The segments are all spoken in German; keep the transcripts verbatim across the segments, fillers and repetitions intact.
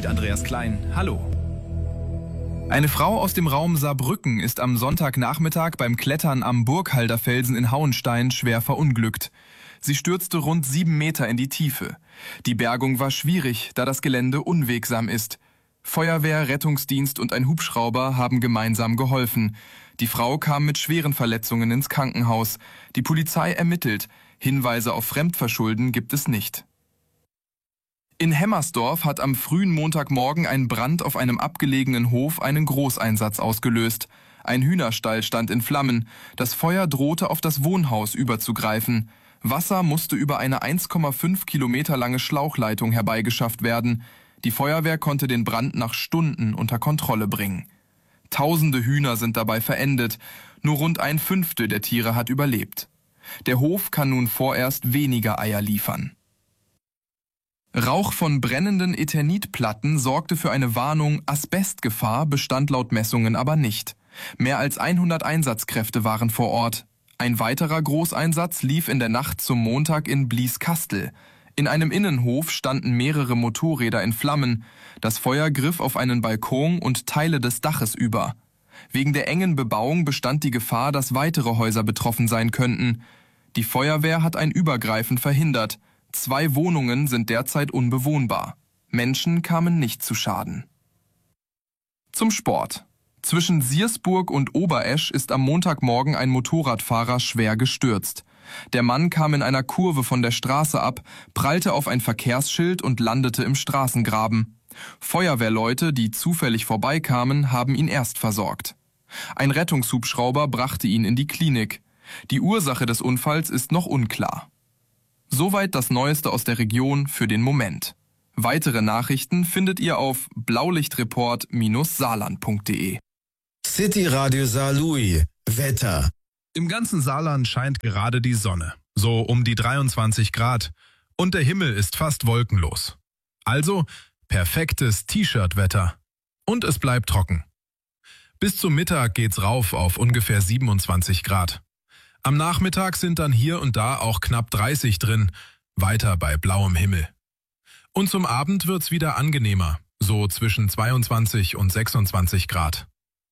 mit Andreas Klein. Hallo. Eine Frau aus dem Raum Saarbrücken ist am Sonntagnachmittag beim Klettern am Burghalder Felsen in Hauenstein schwer verunglückt. Sie stürzte rund sieben Meter in die Tiefe. Die Bergung war schwierig, da das Gelände unwegsam ist. Feuerwehr, Rettungsdienst und ein Hubschrauber haben gemeinsam geholfen. Die Frau kam mit schweren Verletzungen ins Krankenhaus. Die Polizei ermittelt. Hinweise auf Fremdverschulden gibt es nicht. In Hemmersdorf hat am frühen Montagmorgen ein Brand auf einem abgelegenen Hof einen Großeinsatz ausgelöst. Ein Hühnerstall stand in Flammen. Das Feuer drohte auf das Wohnhaus überzugreifen. Wasser musste über eine eins Komma fünf Kilometer lange Schlauchleitung herbeigeschafft werden. Die Feuerwehr konnte den Brand nach Stunden unter Kontrolle bringen. Tausende Hühner sind dabei verendet. Nur rund ein Fünftel der Tiere hat überlebt. Der Hof kann nun vorerst weniger Eier liefern. Rauch von brennenden Eternitplatten sorgte für eine Warnung, Asbestgefahr bestand laut Messungen aber nicht. Mehr als hundert Einsatzkräfte waren vor Ort. Ein weiterer Großeinsatz lief in der Nacht zum Montag in Blieskastel. In einem Innenhof standen mehrere Motorräder in Flammen. Das Feuer griff auf einen Balkon und Teile des Daches über. Wegen der engen Bebauung bestand die Gefahr, dass weitere Häuser betroffen sein könnten. Die Feuerwehr hat ein Übergreifen verhindert. Zwei Wohnungen sind derzeit unbewohnbar. Menschen kamen nicht zu Schaden. Zum Sport. Zwischen Siersburg und Oberesch ist am Montagmorgen ein Motorradfahrer schwer gestürzt. Der Mann kam in einer Kurve von der Straße ab, prallte auf ein Verkehrsschild und landete im Straßengraben. Feuerwehrleute, die zufällig vorbeikamen, haben ihn erst versorgt. Ein Rettungshubschrauber brachte ihn in die Klinik. Die Ursache des Unfalls ist noch unklar. Soweit das Neueste aus der Region für den Moment. Weitere Nachrichten findet ihr auf blaulichtreport Bindestrich saarland punkt de. City Radio Saarlouis. Wetter. Im ganzen Saarland scheint gerade die Sonne, so um die dreiundzwanzig Grad, und der Himmel ist fast wolkenlos. Also perfektes T-Shirt-Wetter. Und es bleibt trocken. Bis zum Mittag geht's rauf auf ungefähr siebenundzwanzig Grad. Am Nachmittag sind dann hier und da auch knapp dreißig drin, weiter bei blauem Himmel. Und zum Abend wird's wieder angenehmer, so zwischen zweiundzwanzig und sechsundzwanzig Grad.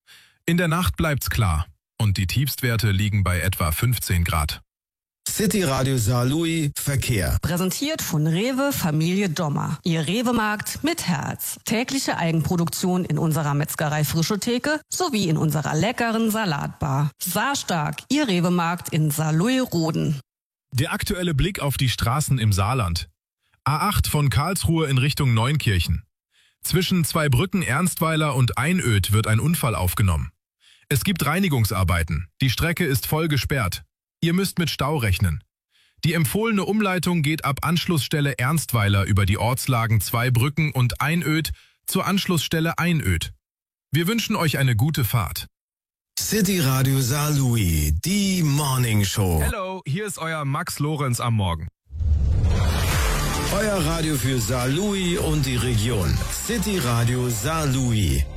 In der Nacht bleibt's klar und die Tiefstwerte liegen bei etwa fünfzehn Grad. City Radio Saarlouis Verkehr. Präsentiert von Rewe Familie Dommer. Ihr Rewe-Markt mit Herz. Tägliche Eigenproduktion in unserer Metzgerei Frische Theke sowie in unserer leckeren Salatbar. Saarstark, Ihr Rewe-Markt in Saarlouis-Roden. Der aktuelle Blick auf die Straßen im Saarland. A acht von Karlsruhe in Richtung Neunkirchen. Zwischen Zweibrücken-Ernstweiler und Einöd wird ein Unfall aufgenommen. Es gibt Reinigungsarbeiten. Die Strecke ist voll gesperrt. Ihr müsst mit Stau rechnen. Die empfohlene Umleitung geht ab Anschlussstelle Ernstweiler über die Ortslagen Zweibrücken und Einöd zur Anschlussstelle Einöd. Wir wünschen euch eine gute Fahrt. City Radio Saarlouis, die Morning Show. Hallo, hier ist euer Max Lorenz am Morgen. Euer Radio für Saarlouis und die Region. City Radio Saarlouis.